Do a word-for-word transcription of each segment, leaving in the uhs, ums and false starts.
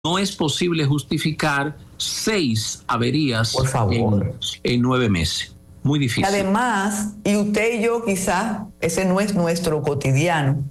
no es posible justificar seis averías Por favor. En, en nueve meses. Muy difícil. Además, y usted y yo quizás, ese no es nuestro cotidiano.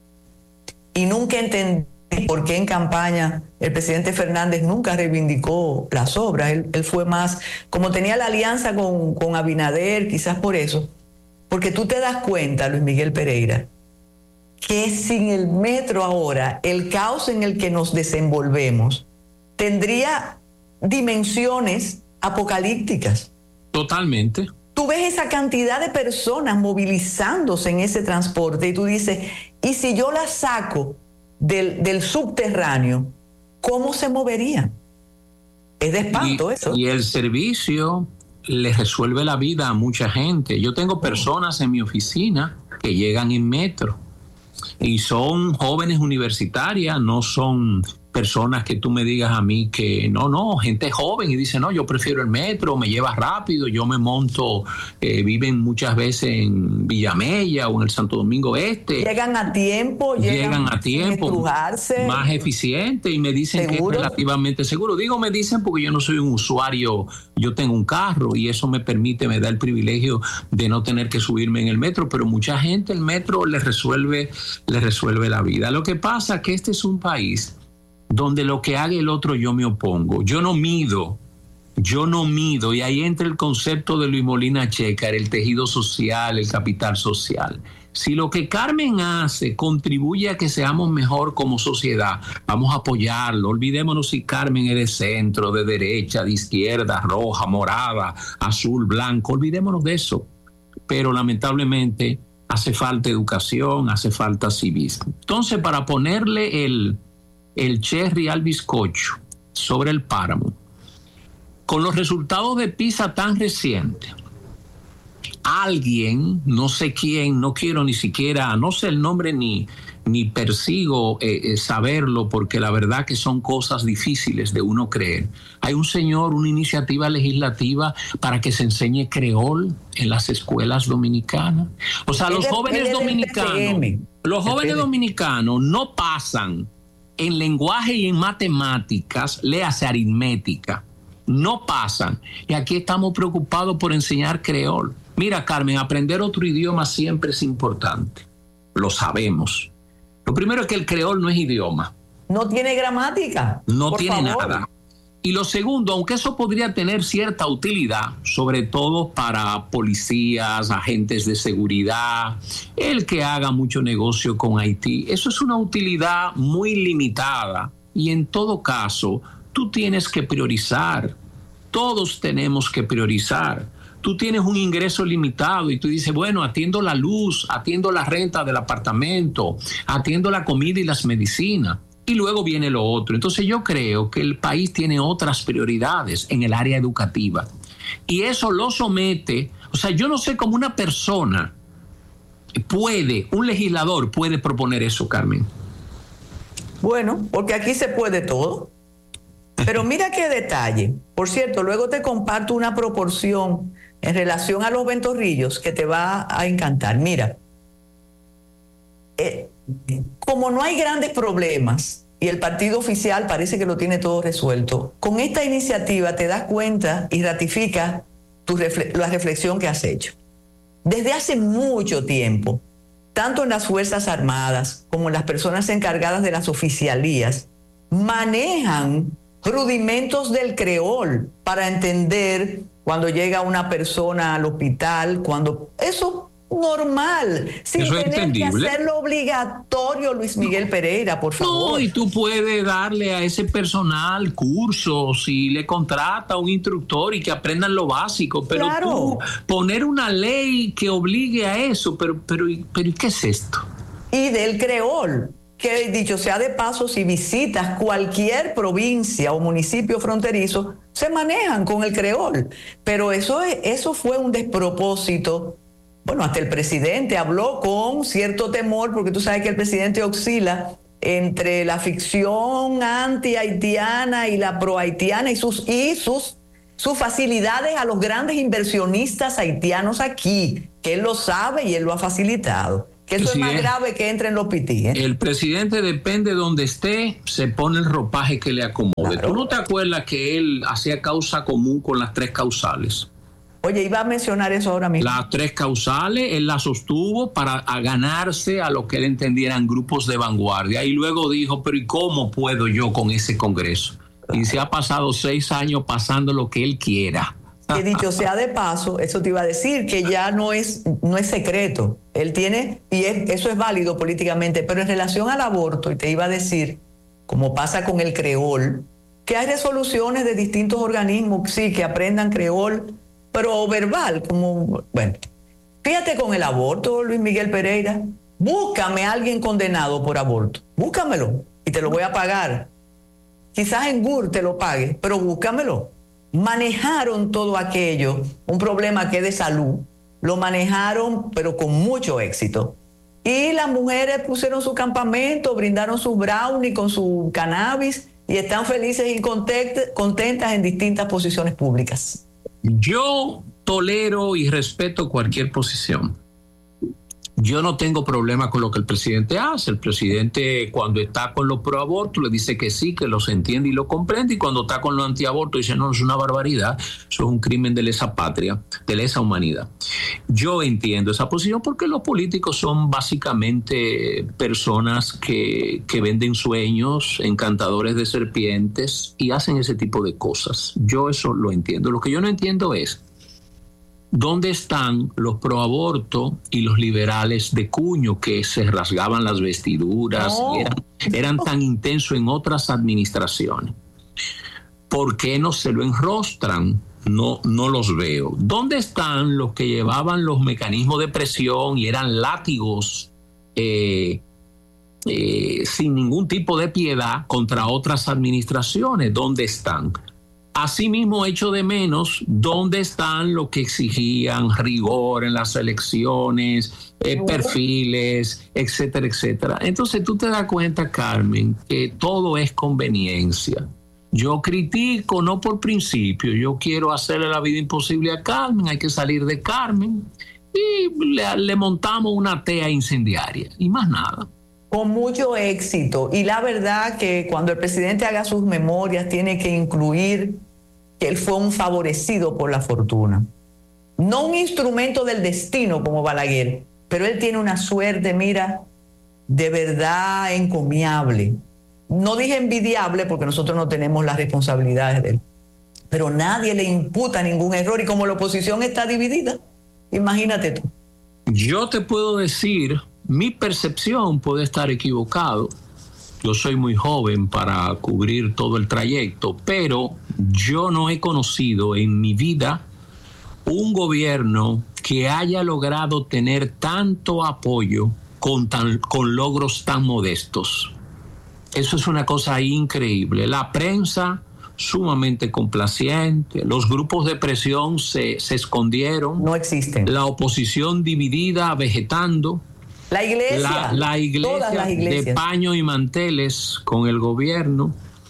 Y nunca entendí por qué en campaña el presidente Fernández nunca reivindicó las obras. Él, él fue más, como tenía la alianza con, con Abinader, quizás por eso. Porque tú te das cuenta, Luis Miguel Pereira, que sin el metro ahora, el caos en el que nos desenvolvemos tendría dimensiones apocalípticas. Totalmente. Tú ves esa cantidad de personas movilizándose en ese transporte y tú dices, ¿y si yo las saco del, del subterráneo, cómo se moverían? Es de espanto y, eso. Y el servicio le resuelve la vida a mucha gente. Yo tengo personas en mi oficina que llegan en metro y son jóvenes universitarias, no son personas que tú me digas a mí que no, no, gente joven y dice, no, yo prefiero el metro, me lleva rápido, yo me monto, eh, viven muchas veces en Villamella o en el Santo Domingo Este. Llegan a tiempo, llegan, llegan a tiempo, más eficiente y me dicen ¿seguro? Que es relativamente seguro. Digo, me dicen porque yo no soy un usuario, yo tengo un carro y eso me permite, me da el privilegio de no tener que subirme en el metro, pero mucha gente el metro les resuelve, les resuelve la vida. Lo que pasa es que este es un país donde lo que haga el otro yo me opongo. Yo no mido, yo no mido, y ahí entra el concepto de Luis Molina Checar, el tejido social, el capital social. Si lo que Carmen hace contribuye a que seamos mejor como sociedad, vamos a apoyarlo. Olvidémonos si Carmen es de centro, de derecha, de izquierda, roja, morada, azul, blanco, olvidémonos de eso. Pero lamentablemente hace falta educación, hace falta civismo. Entonces, para ponerle el... el cherry al bizcocho sobre el páramo, con los resultados de PISA tan recientes, alguien, no sé quién, no quiero ni siquiera, no sé el nombre ni, ni persigo eh, eh, saberlo, porque la verdad que son cosas difíciles de uno creer. Hay un señor, una iniciativa legislativa para que se enseñe creol en las escuelas dominicanas. O sea, los jóvenes dominicanos, los jóvenes dominicanos no pasan en lenguaje y en matemáticas, léase aritmética, no pasan. Y aquí estamos preocupados por enseñar creol. Mira, Carmen, aprender otro idioma siempre es importante. Lo sabemos. Lo primero es que el creol no es idioma. No tiene gramática. No por tiene favor. nada. Y lo segundo, aunque eso podría tener cierta utilidad, sobre todo para policías, agentes de seguridad, el que haga mucho negocio con Haití, eso es una utilidad muy limitada. Y en todo caso, tú tienes que priorizar. Todos tenemos que priorizar. Tú tienes un ingreso limitado y tú dices, bueno, atiendo la luz, atiendo la renta del apartamento, atiendo la comida y las medicinas. Y luego viene lo otro. Entonces yo creo que el país tiene otras prioridades en el área educativa. Y eso lo somete, o sea, yo no sé cómo una persona puede, un legislador puede proponer eso, Carmen. Bueno, porque aquí se puede todo. Pero mira qué detalle. Por cierto, luego te comparto una proporción en relación a los ventorrillos que te va a encantar. Mira, eh, como no hay grandes problemas y el partido oficial parece que lo tiene todo resuelto, con esta iniciativa te das cuenta y ratifica tu refle- la reflexión que has hecho. Desde hace mucho tiempo, tanto en las Fuerzas Armadas como en las personas encargadas de las oficialías, manejan rudimentos del creol para entender cuando llega una persona al hospital, cuando eso normal, sin eso tener que hacerlo obligatorio, Luis Miguel Pereira, por favor. No, y tú puedes darle a ese personal cursos y le contrata a un instructor y que aprendan lo básico, pero claro. Tú poner una ley que obligue a eso, pero, pero, pero ¿qué es esto? Y del creol, que dicho sea de paso, si visitas cualquier provincia o municipio fronterizo, se manejan con el creol. Pero eso, es, eso fue un despropósito. Bueno, hasta el presidente habló con cierto temor, porque tú sabes que el presidente oscila entre la ficción anti-haitiana y la pro-haitiana y sus, y sus, sus facilidades a los grandes inversionistas haitianos aquí, que él lo sabe y él lo ha facilitado. Que eso sí, es más grave que entre en los pití. ¿eh? El presidente depende de donde esté, se pone el ropaje que le acomode. Claro. ¿Tú no te acuerdas que él hacía causa común con las tres causales? Oye, iba a mencionar eso ahora mismo. Las tres causales, él las sostuvo para ganarse a lo que él entendiera eran grupos de vanguardia. Y luego dijo, pero ¿y cómo puedo yo con ese Congreso? Claro. Y se ha pasado seis años pasando lo que él quiera. Que dicho sea de paso, eso te iba a decir, que ya no es, no es secreto. Él tiene, y es, eso es válido políticamente, pero en relación al aborto, y te iba a decir, como pasa con el creol, que hay resoluciones de distintos organismos, sí, que aprendan creol, pero verbal, como, bueno. Fíjate con el aborto, Luis Miguel Pereira, búscame a alguien condenado por aborto, búscamelo, y te lo voy a pagar. Quizás en G U R te lo pague, pero búscamelo. Manejaron todo aquello, un problema que es de salud, lo manejaron pero con mucho éxito. Y las mujeres pusieron su campamento, brindaron su brownie con su cannabis y están felices y contentas en distintas posiciones públicas. Yo tolero y respeto cualquier posición. Yo no tengo problema con lo que el presidente hace. El presidente, cuando está con los proabortos, le dice que sí, que los entiende y lo comprende, y cuando está con los antiabortos dice, no, es una barbaridad, eso es un crimen de lesa patria, de lesa humanidad. Yo entiendo esa posición porque los políticos son básicamente personas que, que venden sueños, encantadores de serpientes, y hacen ese tipo de cosas. Yo eso lo entiendo. Lo que yo no entiendo es ¿dónde están los proaborto y los liberales de cuño que se rasgaban las vestiduras no. y eran, eran tan intensos en otras administraciones? ¿Por qué no se lo enrostran? No, no los veo. ¿Dónde están los que llevaban los mecanismos de presión y eran látigos eh, eh, sin ningún tipo de piedad contra otras administraciones? ¿Dónde están? Asimismo, echo de menos dónde están los que exigían rigor en las elecciones, eh, perfiles, etcétera, etcétera. Entonces tú te das cuenta, Carmen, que todo es conveniencia. Yo critico no por principio, yo quiero hacerle la vida imposible a Carmen, hay que salir de Carmen y le, le montamos una tea incendiaria y más nada. Con mucho éxito. Y la verdad que cuando el presidente haga sus memorias tiene que incluir que él fue un favorecido por la fortuna. No un instrumento del destino como Balaguer, pero él tiene una suerte, mira, de verdad encomiable. No dije envidiable porque nosotros no tenemos las responsabilidades de él, pero nadie le imputa ningún error y como la oposición está dividida, imagínate tú. Yo te puedo decir, mi percepción puede estar equivocado. Yo soy muy joven para cubrir todo el trayecto, pero yo no he conocido en mi vida un gobierno que haya logrado tener tanto apoyo con, tan, con logros tan modestos. Eso es una cosa increíble. La prensa sumamente complaciente, los grupos de presión se, se escondieron. No existen. La oposición dividida, vegetando. La iglesia, la, la iglesia todas las iglesias. De paño y manteles con el gobierno.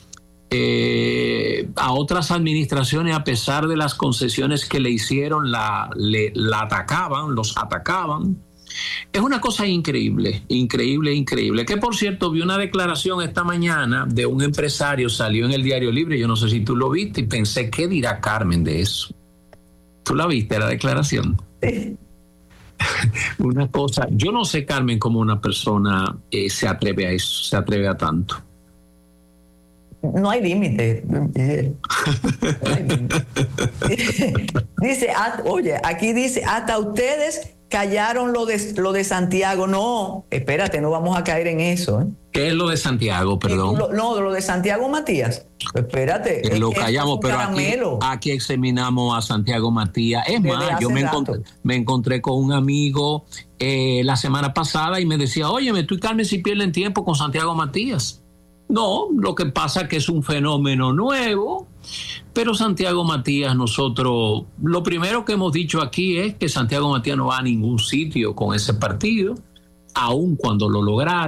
Eh, a otras administraciones, a pesar de las concesiones que le hicieron, la, le, la atacaban, los atacaban. Es una cosa increíble, increíble, increíble. Que por cierto, vi una declaración esta mañana de un empresario, salió en el Diario Libre, yo no sé si tú lo viste, y pensé, ¿qué dirá Carmen de eso? ¿Tú la viste, la declaración? Sí. Una cosa, yo no sé, Carmen, cómo una persona eh, se atreve a eso, se atreve a tanto. No hay límite. No hay límite. Dice, oye, aquí dice, hasta ustedes callaron lo de, lo de Santiago. No, espérate, no vamos a caer en eso. ¿eh? ¿Qué es lo de Santiago, perdón? Lo, no, lo de Santiago Matías. Espérate. Que lo callamos, pero aquí, aquí examinamos a Santiago Matías. Es Desde más, yo me encontré, me encontré con un amigo eh, la semana pasada y me decía, óyeme, tú y Carmen si pierden tiempo con Santiago Matías. No, lo que pasa es que es un fenómeno nuevo, pero Santiago Matías, nosotros, lo primero que hemos dicho aquí es que Santiago Matías no va a ningún sitio con ese partido, aun cuando lo lograra.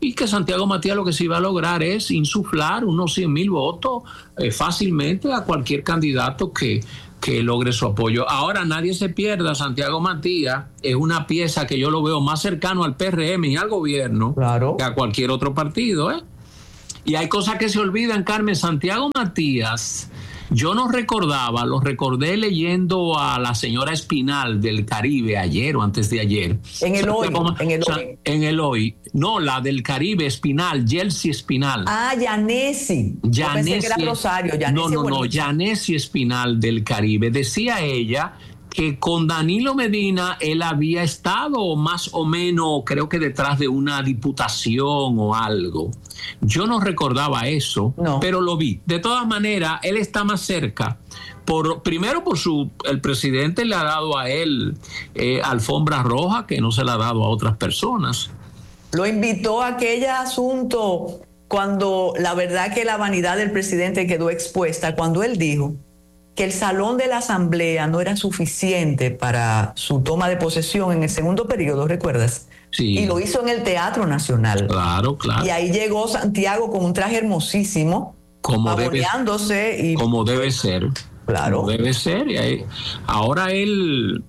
y que Santiago Matías lo que se iba a lograr es insuflar unos cien mil votos eh, fácilmente a cualquier candidato que, que logre su apoyo. Ahora nadie se pierda, Santiago Matías es una pieza que yo lo veo más cercano al P R M y al gobierno, claro, que a cualquier otro partido, ¿eh? Y hay cosas que se olvidan, Carmen. Santiago Matías, yo no recordaba, lo recordé leyendo a la señora Espinal del Caribe ayer o antes de ayer. En el hoy. En el hoy. En el hoy. No, la del Caribe, Espinal, Yeltsin Espinal. Ah, Yanesi. Yo pensé que era Rosario. Yanesi, no, no, no, Yanesi Espinal del Caribe. Decía ella que con Danilo Medina él había estado más o menos, creo que detrás de una diputación o algo. Yo no recordaba eso, no, pero lo vi. De todas maneras, él está más cerca. Por, primero por su, el presidente le ha dado a él eh, alfombra roja que no se la ha dado a otras personas. Lo invitó a aquel asunto cuando la verdad que la vanidad del presidente quedó expuesta, cuando él dijo que el salón de la asamblea no era suficiente para su toma de posesión en el segundo periodo, ¿recuerdas? Sí. Y lo hizo en el Teatro Nacional. Claro, claro. Y ahí llegó Santiago con un traje hermosísimo, como debe, y como debe ser. Claro. Como debe ser. Y ahí, ahora él,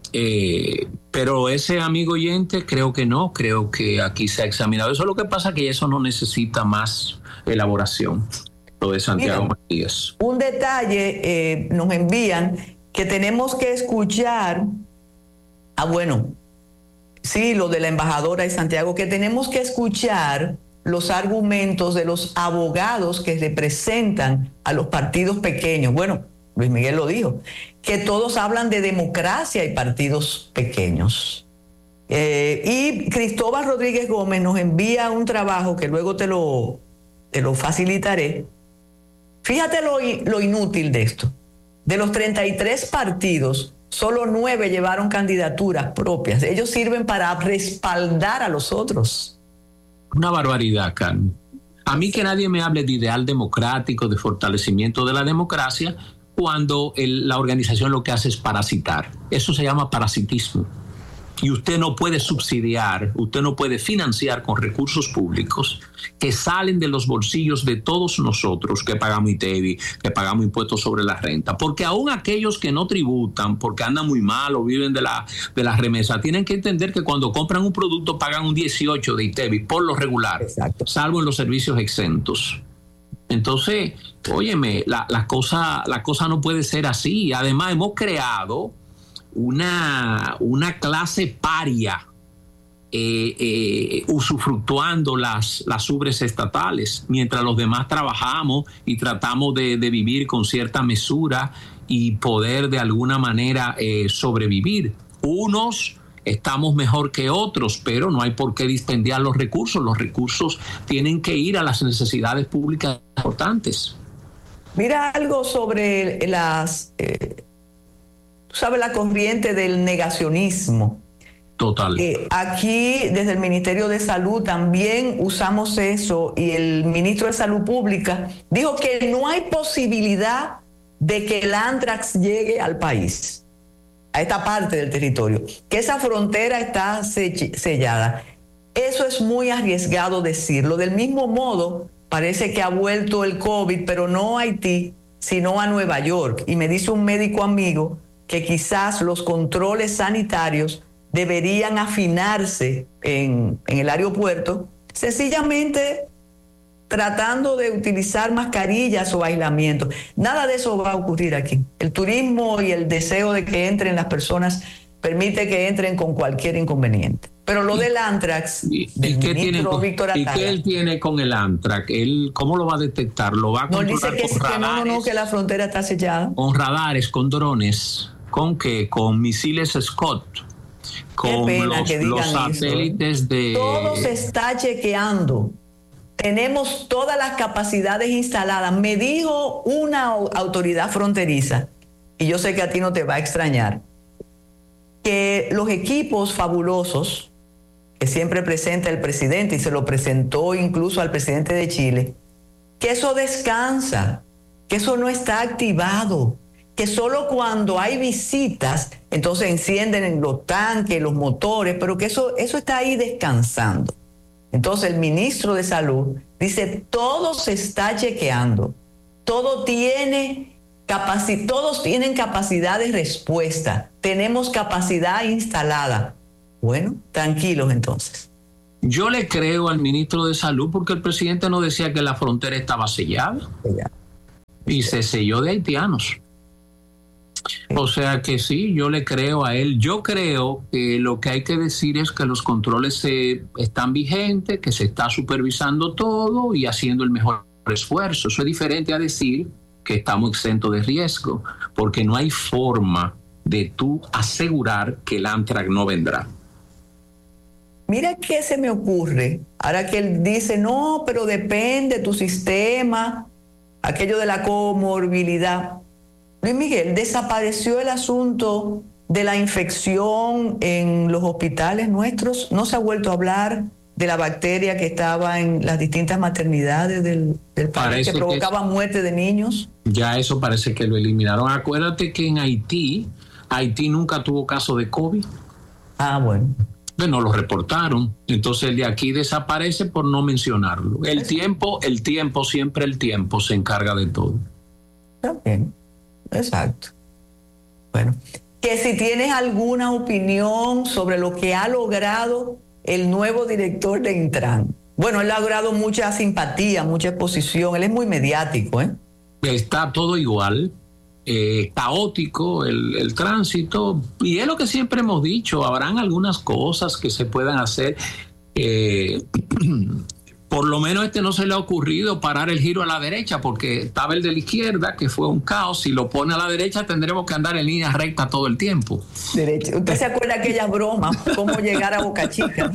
eh, pero ese amigo oyente creo que no, creo que aquí se ha examinado. Eso es lo que pasa, que eso no necesita más elaboración. De Santiago Mira, Matías. Un detalle eh, nos envían que tenemos que escuchar, ah bueno, sí, lo de la embajadora de Santiago, que tenemos que escuchar los argumentos de los abogados que representan a los partidos pequeños. Bueno, Luis Miguel lo dijo, que todos hablan de democracia y partidos pequeños. Eh, y Cristóbal Rodríguez Gómez nos envía un trabajo que luego te lo, te lo facilitaré. Fíjate lo, lo inútil de esto. De los treinta y tres partidos, solo nueve llevaron candidaturas propias. Ellos sirven para respaldar a los otros. Una barbaridad, Carmen. A mí que nadie me hable de ideal democrático, de fortalecimiento de la democracia, cuando el, la organización lo que hace es parasitar. Eso se llama parasitismo. Y usted no puede subsidiar, usted no puede financiar con recursos públicos que salen de los bolsillos de todos nosotros que pagamos I T E B I, que pagamos impuestos sobre la renta. Porque aún aquellos que no tributan, porque andan muy mal o viven de la, de la remesa, tienen que entender que cuando compran un producto pagan un dieciocho de I T E B I por lo regular. Exacto. Salvo en los servicios exentos. Entonces, óyeme, la, la, cosa, la cosa no puede ser así. Además, hemos creado Una, una clase paria eh, eh, usufructuando las, las ubres estatales, mientras los demás trabajamos y tratamos de, de vivir con cierta mesura y poder de alguna manera eh, sobrevivir. Unos estamos mejor que otros, pero no hay por qué dispendiar los recursos. Los recursos tienen que ir a las necesidades públicas importantes. Mira algo sobre las... Eh... ¿Sabe la corriente del negacionismo? Total. Eh, aquí, desde el Ministerio de Salud, también usamos eso, y el ministro de Salud Pública dijo que no hay posibilidad de que el anthrax llegue al país, a esta parte del territorio, que esa frontera está sellada. Eso es muy arriesgado decirlo. Del mismo modo, parece que ha vuelto el COVID, pero no a Haití, sino a Nueva York. Y me dice un médico amigo que quizás los controles sanitarios deberían afinarse en, en el aeropuerto, sencillamente tratando de utilizar mascarillas o aislamiento. Nada de eso va a ocurrir aquí. El turismo y el deseo de que entren las personas permite que entren con cualquier inconveniente. Pero lo del anthrax, ¿Y, del ¿y ministro tiene, Víctor Atala, ¿y qué él tiene con el anthrax? ¿Él cómo lo va a detectar? ¿Lo va a controlar no, dice que, con que radares? No, no, que la frontera está sellada. Con radares, con drones. ¿Con qué? Con misiles Scott. Con los, los satélites eso, ¿eh? de... Todo se está chequeando. Tenemos todas las capacidades instaladas. Me dijo una autoridad fronteriza, y yo sé que a ti no te va a extrañar, que los equipos fabulosos que siempre presenta el presidente, y se lo presentó incluso al presidente de Chile, que eso descansa, que eso no está activado, que solo cuando hay visitas, entonces encienden los tanques, los motores, pero que eso, eso está ahí descansando. Entonces el ministro de Salud dice, todo se está chequeando, todo tiene capaci- todos tienen capacidad de respuesta, tenemos capacidad instalada. Bueno, tranquilos entonces. Yo le creo al ministro de Salud porque el presidente no decía que la frontera estaba sellada y se selló de haitianos. O sea que sí, yo le creo a él. Yo creo que lo que hay que decir es que los controles se, están vigentes, que se está supervisando todo y haciendo el mejor esfuerzo. Eso es diferente a decir que estamos exentos de riesgo, porque no hay forma de tú asegurar que el Amtrak no vendrá. Mira qué se me ocurre, ahora que él dice, no, pero depende de tu sistema, aquello de la comorbilidad. Luis Miguel, desapareció el asunto de la infección en los hospitales nuestros, no se ha vuelto a hablar de la bacteria que estaba en las distintas maternidades del, del país, que provocaba que muerte de niños. Ya eso parece que lo eliminaron. Acuérdate que en Haití, Haití nunca tuvo caso de COVID. Ah, bueno. No lo reportaron, entonces el de aquí desaparece por no mencionarlo. El es tiempo, el tiempo, siempre el tiempo se encarga de todo. Está bien, exacto. Bueno, que si tienes alguna opinión sobre lo que ha logrado el nuevo director de Intran. Bueno, él ha logrado mucha simpatía, mucha exposición, él es muy mediático, ¿eh? Está todo igual. Eh, caótico el, el tránsito, y es lo que siempre hemos dicho, habrán algunas cosas que se puedan hacer, eh, por lo menos este no se le ha ocurrido parar el giro a la derecha, porque estaba el de la izquierda, que fue un caos, si lo pone a la derecha tendremos que andar en línea recta todo el tiempo. Derecha. ¿Usted se acuerda de aquellas bromas? ¿Cómo llegar a Boca Chica?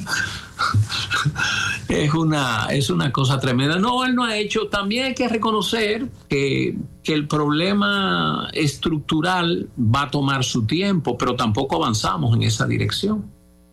Es una, es una cosa tremenda. No, él no ha hecho. También hay que reconocer que, que el problema estructural va a tomar su tiempo, pero tampoco avanzamos en esa dirección.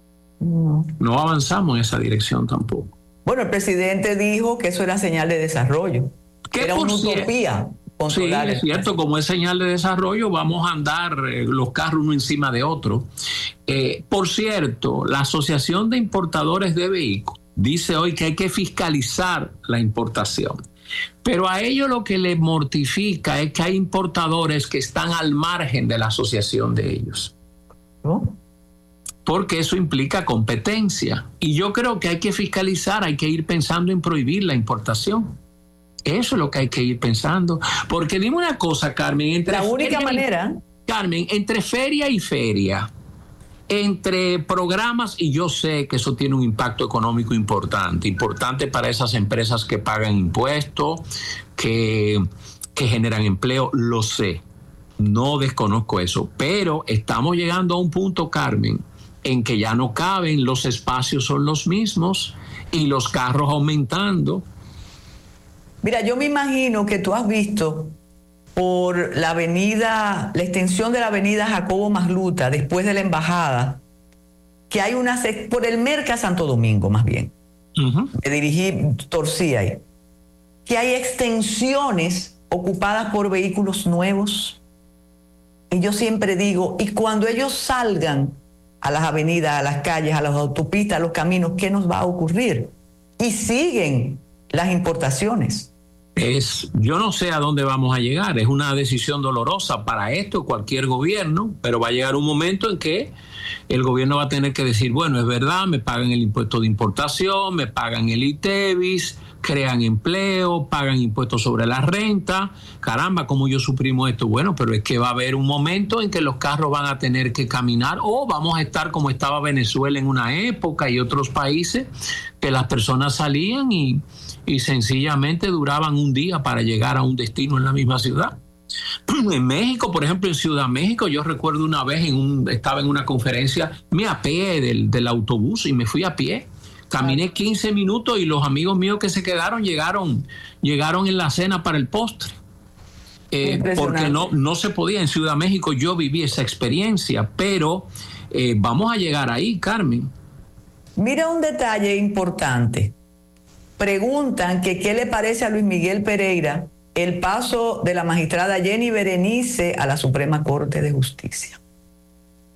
No, no avanzamos en esa dirección tampoco. Bueno, el presidente dijo que eso era señal de desarrollo. Que era una utopía. Sí, es cierto, como es señal de desarrollo, vamos a andar eh, los carros uno encima de otro. Eh, por cierto, la Asociación de Importadores de Vehículos dice hoy que hay que fiscalizar la importación. Pero a ellos lo que les mortifica es que hay importadores que están al margen de la asociación de ellos. ¿No? Porque eso implica competencia. Y yo creo que hay que fiscalizar, hay que ir pensando en prohibir la importación. Eso es lo que hay que ir pensando. Porque dime una cosa, Carmen. Entre la única manera. Y, Carmen, entre feria y feria, entre programas, y yo sé que eso tiene un impacto económico importante, importante para esas empresas que pagan impuestos, que, que generan empleo, lo sé. No desconozco eso. Pero estamos llegando a un punto, Carmen, en que ya no caben, los espacios son los mismos y los carros aumentando. Mira, yo me imagino que tú has visto por la avenida, la extensión de la avenida Jacobo Masluta, después de la embajada, que hay una, por el Merca Santo Domingo más bien, uh-huh. Me dirigí, torcí ahí, que hay extensiones ocupadas por vehículos nuevos. Y yo siempre digo, y cuando ellos salgan a las avenidas, a las calles, a las autopistas, a los caminos, ¿qué nos va a ocurrir? Y siguen las importaciones. Es, yo no sé a dónde vamos a llegar, es una decisión dolorosa para esto, cualquier gobierno, pero va a llegar un momento en que el gobierno va a tener que decir, bueno, es verdad, me pagan el impuesto de importación, me pagan el ITEVIS, crean empleo, pagan impuestos sobre la renta, caramba, ¿cómo yo suprimo esto? Bueno, pero es que va a haber un momento en que los carros van a tener que caminar, o vamos a estar como estaba Venezuela en una época y otros países, que las personas salían y, y sencillamente duraban un día para llegar a un destino en la misma ciudad. En México, por ejemplo, en Ciudad México, yo recuerdo una vez en un, estaba en una conferencia, me apeé del, del autobús y me fui a pie. Caminé quince minutos y los amigos míos que se quedaron llegaron, llegaron en la cena para el postre. Eh, porque no, no se podía. En Ciudad México yo viví esa experiencia, pero eh, vamos a llegar ahí, Carmen. Mira un detalle importante. Preguntan que qué le parece a Luis Miguel Pereira el paso de la magistrada Jenny Berenice a la Suprema Corte de Justicia.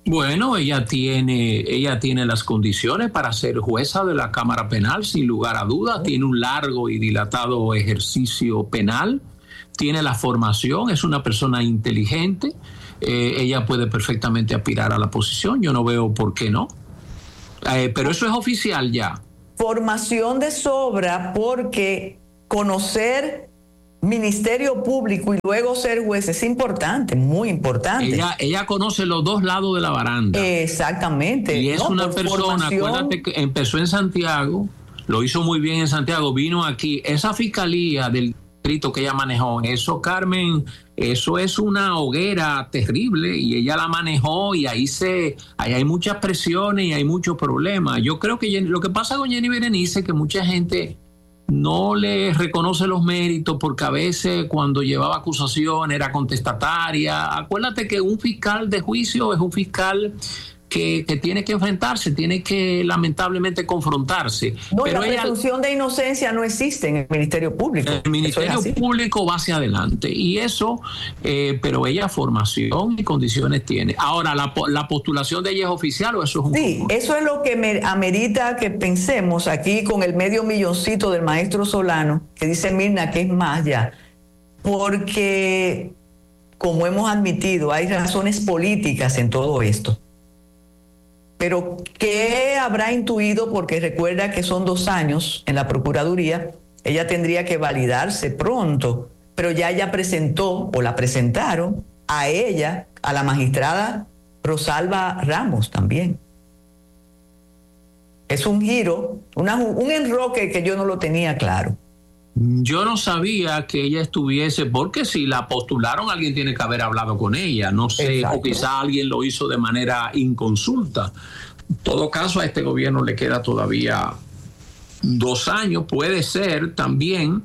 Bueno, ella tiene, ella tiene las condiciones para ser jueza de la Cámara Penal, sin lugar a dudas. Tiene un largo y dilatado ejercicio penal, tiene la formación, es una persona inteligente. Eh, ella puede perfectamente aspirar a la posición. Yo no veo por qué no. Eh, pero eso es oficial ya. Formación de sobra, porque conocer Ministerio Público y luego ser juez es importante, muy importante. Ella, ella conoce los dos lados de la baranda. Exactamente. Y es no, una persona, formación... acuérdate que empezó en Santiago, lo hizo muy bien en Santiago, vino aquí. Esa fiscalía del distrito que ella manejó, eso, Carmen, eso es una hoguera terrible y ella la manejó y ahí se, ahí hay muchas presiones y hay muchos problemas. Yo creo que lo que pasa con Jenny Berenice es que mucha gente no le reconoce los méritos porque a veces cuando llevaba acusación era contestataria. Acuérdate que un fiscal de juicio es un fiscal que, que tiene que enfrentarse, tiene que lamentablemente confrontarse. No, pero la ella, presunción de inocencia no existe en el Ministerio Público. El Ministerio Público va hacia adelante y eso, eh, pero ella formación y condiciones tiene. Ahora, ¿la, la postulación de ella es oficial o eso es un Sí, concurso? Eso es lo que me amerita que pensemos aquí con el medio milloncito del maestro Solano, que dice Mirna que es más ya, porque como hemos admitido, hay razones políticas en todo esto. Pero ¿qué habrá intuido? Porque recuerda que son dos años en la Procuraduría, ella tendría que validarse pronto, pero ya ella presentó o la presentaron a ella, a la magistrada Rosalba Ramos también. Es un giro, una, un enroque que yo no lo tenía claro. Yo no sabía que ella estuviese, porque si la postularon alguien tiene que haber hablado con ella, no sé, exacto, o quizá alguien lo hizo de manera inconsulta. En todo caso, a este gobierno le queda todavía dos años. Puede ser también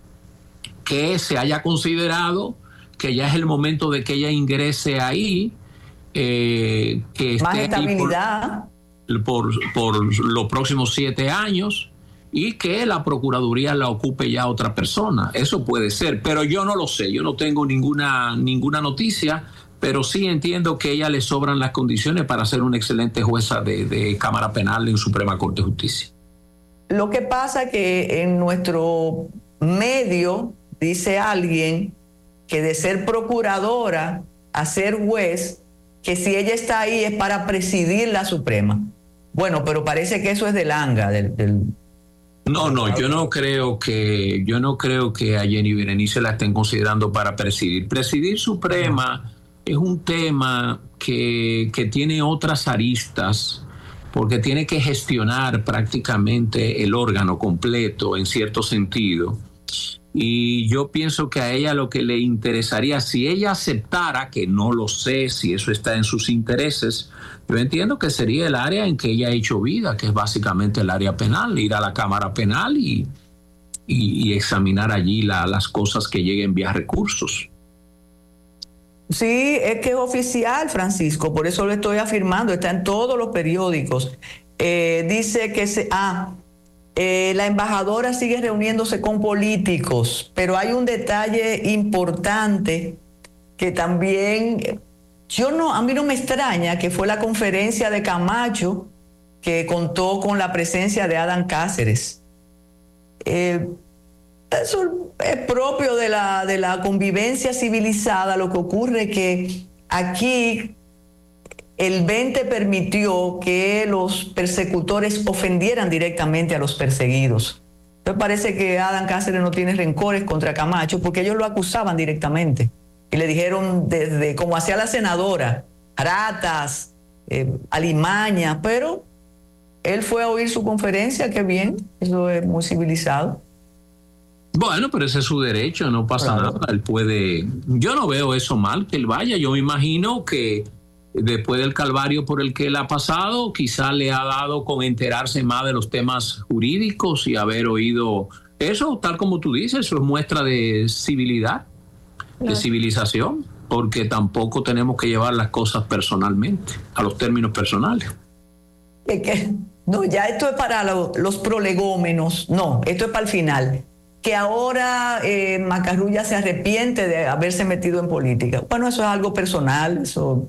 que se haya considerado que ya es el momento de que ella ingrese ahí, eh, que más esté estabilidad ahí por, por, por los próximos siete años. Y que la Procuraduría la ocupe ya otra persona. Eso puede ser, pero yo no lo sé. Yo no tengo ninguna, ninguna noticia, pero sí entiendo que a ella le sobran las condiciones para ser una excelente jueza de, de Cámara Penal en Suprema Corte de Justicia. Lo que pasa que en nuestro medio dice alguien que de ser procuradora a ser juez, que si ella está ahí es para presidir la Suprema. Bueno, pero parece que eso es del anga, del... del No, no, yo no creo que yo no creo que a Jenny Berenice la estén considerando para presidir. Presidir Suprema es un tema que, que tiene otras aristas, porque tiene que gestionar prácticamente el órgano completo en cierto sentido. Y yo pienso que a ella lo que le interesaría, si ella aceptara, que no lo sé si eso está en sus intereses, yo entiendo que sería el área en que ella ha hecho vida, que es básicamente el área penal, ir a la Cámara Penal y, y, y examinar allí la, las cosas que lleguen vía recursos. Sí, es que es oficial, Francisco, por eso lo estoy afirmando, está en todos los periódicos. Eh, dice que se... Ah, eh, la embajadora sigue reuniéndose con políticos, pero hay un detalle importante que también... Yo no, a mí no me extraña que fue la conferencia de Camacho que contó con la presencia de Adán Cáceres. Eh, eso es propio de la, de la convivencia civilizada. Lo que ocurre es que aquí el veinte permitió que los persecutores ofendieran directamente a los perseguidos. Entonces parece que Adán Cáceres no tiene rencores contra Camacho porque ellos lo acusaban directamente. Y le dijeron desde, como hacía la senadora, ratas, eh, alimaña, pero él fue a oír su conferencia, qué bien, eso es muy civilizado. Bueno, pero ese es su derecho, no pasa claro. nada, él puede, yo no veo eso mal, que él vaya, yo me imagino que después del calvario por el que él ha pasado, quizá le ha dado con enterarse más de los temas jurídicos y haber oído eso, tal como tú dices, eso es muestra de civilidad. De civilización, porque tampoco tenemos que llevar las cosas personalmente, a los términos personales. Es que, no, ya esto es para lo, los prolegómenos, no, esto es para el final. Que ahora eh, Macarrulla se arrepiente de haberse metido en política. Bueno, eso es algo personal, eso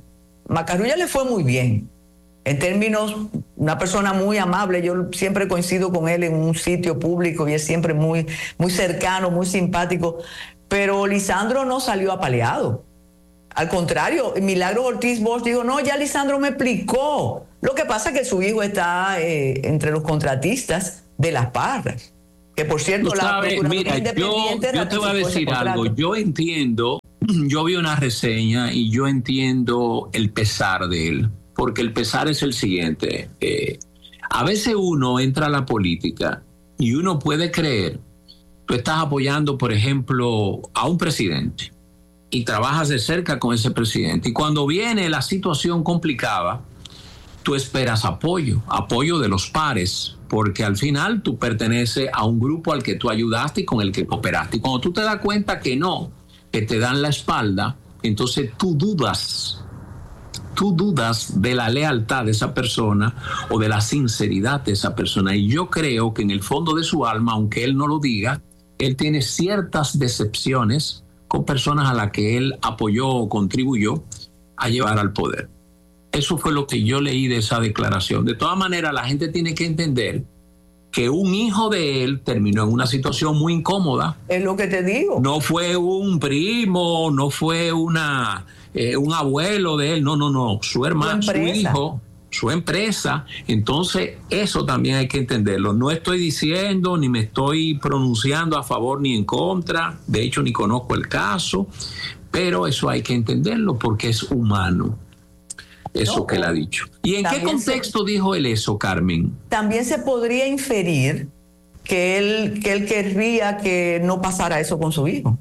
Macarrulla le fue muy bien. En términos, una persona muy amable, yo siempre coincido con él en un sitio público y es siempre muy, muy cercano, muy simpático, pero Lisandro no salió apaleado. Al contrario, Milagro Ortiz Bosch dijo, no, ya Lisandro me explicó. Lo que pasa es que su hijo está eh, entre los contratistas de Las Parras, que por cierto, la sabes, mira, yo, yo te voy a decir algo, yo entiendo, yo vi una reseña y yo entiendo el pesar de él. Porque el pesar es el siguiente, eh, a veces uno entra a la política y uno puede creer, tú estás apoyando, por ejemplo, a un presidente y trabajas de cerca con ese presidente y cuando viene la situación complicada, tú esperas apoyo, apoyo de los pares, porque al final tú perteneces a un grupo al que tú ayudaste y con el que cooperaste. Y cuando tú te das cuenta que no, que te dan la espalda, entonces tú dudas. Tú dudas de la lealtad de esa persona o de la sinceridad de esa persona. Y yo creo que en el fondo de su alma, aunque él no lo diga, él tiene ciertas decepciones con personas a las que él apoyó o contribuyó a llevar al poder. Eso fue lo que yo leí de esa declaración. De todas maneras, la gente tiene que entender que un hijo de él terminó en una situación muy incómoda. Es lo que te digo. No fue un primo, no fue una... Eh, un abuelo de él, no, no, no, su hermano, su, su hijo, su empresa. Entonces, eso también hay que entenderlo. No estoy diciendo ni me estoy pronunciando a favor ni en contra, de hecho, ni conozco el caso, pero eso hay que entenderlo porque es humano. Eso no, que él ha dicho. ¿Y en qué contexto se, dijo él eso, Carmen? También se podría inferir que él, que él querría que no pasara eso con su hijo.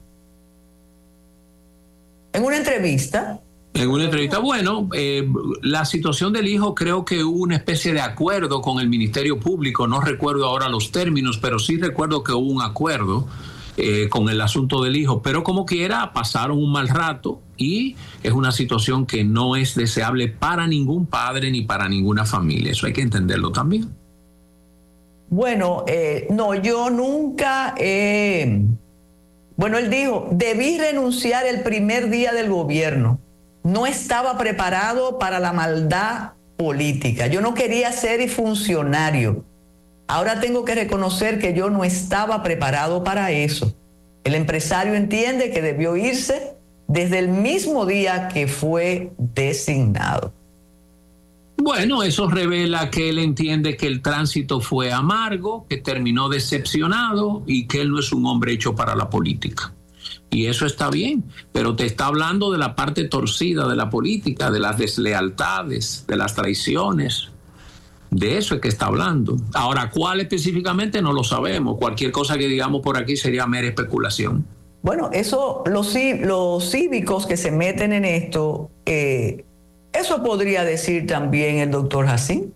En una entrevista. En una entrevista, bueno, eh, la situación del hijo creo que hubo una especie de acuerdo con el Ministerio Público, no recuerdo ahora los términos, pero sí recuerdo que hubo un acuerdo eh, con el asunto del hijo, pero como quiera pasaron un mal rato y es una situación que no es deseable para ningún padre ni para ninguna familia, eso hay que entenderlo también. Bueno, eh, no, yo nunca he... Eh... Bueno, él dijo, debí renunciar el primer día del gobierno. No estaba preparado para la maldad política. Yo no quería ser funcionario. Ahora tengo que reconocer que yo no estaba preparado para eso. El empresario entiende que debió irse desde el mismo día que fue designado. Bueno, eso revela que él entiende que el tránsito fue amargo, que terminó decepcionado y que él no es un hombre hecho para la política. Y eso está bien, pero te está hablando de la parte torcida de la política, de las deslealtades, de las traiciones. De eso es que está hablando. Ahora, ¿cuál específicamente? No lo sabemos. Cualquier cosa que digamos por aquí sería mera especulación. Bueno, eso, los, los cívicos que se meten en esto... Eh, ¿Eso podría decir también el doctor Jacín?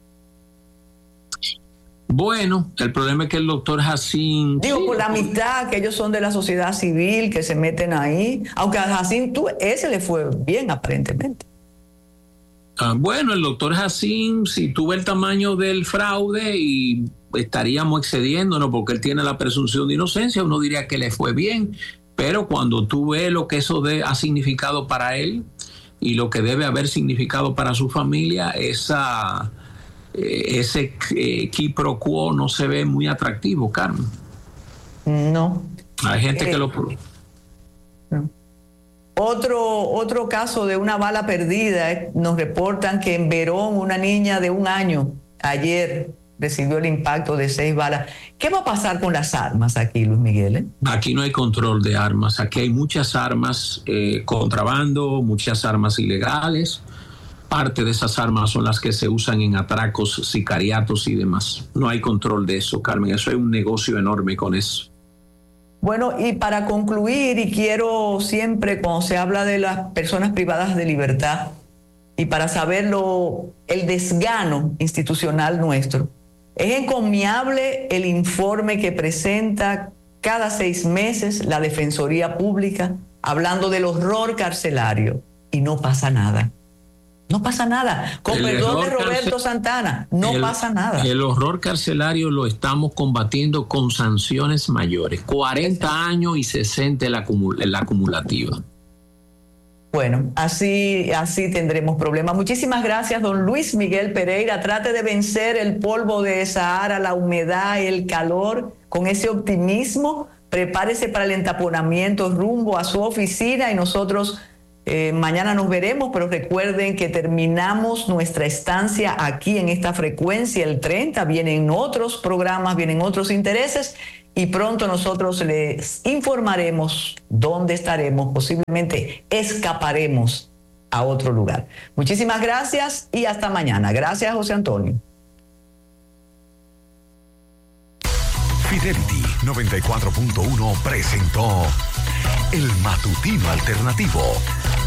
Bueno, el problema es que el doctor Jacín... Digo, sí, por la mitad, que ellos son de la sociedad civil, que se meten ahí. Aunque a Jacín, tú, ese le fue bien, aparentemente. Ah, bueno, el doctor Jacín, si tuvo el tamaño del fraude y estaríamos excediéndonos porque él tiene la presunción de inocencia, uno diría que le fue bien. Pero cuando tú ves lo que eso de, ha significado para él... y lo que debe haber significado para su familia, esa, eh, ese eh, quid pro quo no se ve muy atractivo, Carmen. No. Hay gente eh, que lo... No. Otro, otro caso de una bala perdida, eh, nos reportan que en Verón una niña de un año ayer recibió el impacto de seis balas. ¿Qué va a pasar con las armas aquí, Luis Miguel? ¿Eh? Aquí no hay control de armas. Aquí hay muchas armas eh, contrabando, muchas armas ilegales. Parte de esas armas son las que se usan en atracos, sicariatos y demás. No hay control de eso, Carmen. Eso hay un negocio enorme con eso. Bueno, y para concluir, y quiero siempre, cuando se habla de las personas privadas de libertad, y para saberlo, el desgano institucional nuestro, es encomiable el informe que presenta cada seis meses la Defensoría Pública hablando del horror carcelario y no pasa nada. No pasa nada. Con perdón de Roberto Santana, no el, pasa nada. El horror carcelario lo estamos combatiendo con sanciones mayores, cuarenta años y sesenta en la, en la acumulativa. Bueno, así, así tendremos problemas. Muchísimas gracias, don Luis Miguel Pereira. Trate de vencer el polvo de Sahara, la humedad, el calor, con ese optimismo. Prepárese para el entaponamiento rumbo a su oficina y nosotros eh, mañana nos veremos, pero recuerden que terminamos nuestra estancia aquí en esta frecuencia el treinta. Vienen otros programas, vienen otros intereses. Y pronto nosotros les informaremos dónde estaremos, posiblemente escaparemos a otro lugar. Muchísimas gracias y hasta mañana. Gracias, José Antonio. Fidelity noventa y cuatro punto uno presentó El Matutino Alternativo.